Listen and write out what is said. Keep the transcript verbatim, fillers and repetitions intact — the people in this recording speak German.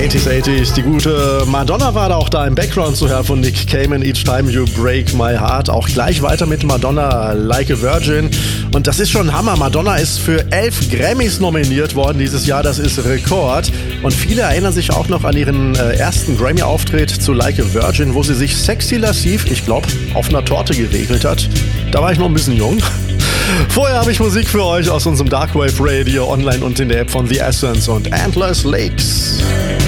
achtziger, achtziger. Die gute Madonna war da auch da im Background zu hören von Nick Cayman, Each Time You Break My Heart. Auch gleich weiter mit Madonna, Like a Virgin. Und das ist schon Hammer. Madonna ist für elf Grammys nominiert worden dieses Jahr. Das ist Rekord. Und viele erinnern sich auch noch an ihren äh, ersten Grammy-Auftritt zu Like a Virgin, wo sie sich sexy lassiv, ich glaube, auf einer Torte geregelt hat. Da war ich noch ein bisschen jung. Vorher habe ich Musik für euch aus unserem Darkwave Radio online und in der App von The Essence und Endless Lakes.